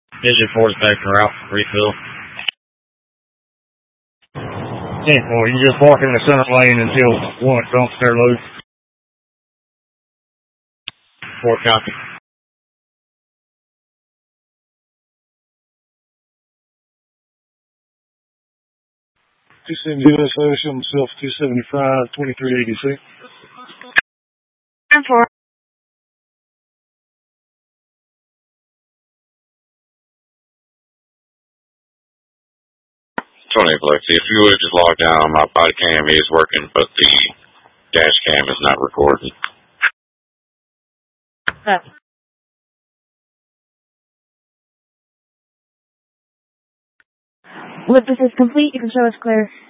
Digit 4 is back en route for refill. 10-4, you just walk in the center lane until one don't stare loose. 4 copy. 270 USO, show myself 275, 2380C. 10-4. Lexi, if you would just log down on my body cam, it is working, but the dash cam is not recording. Witness is complete. You can show us clear.